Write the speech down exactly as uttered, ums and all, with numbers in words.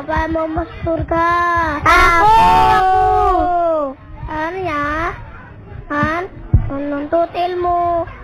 Siapa yang mau masuk surga? Aku. An ya. An menuntut ilmu.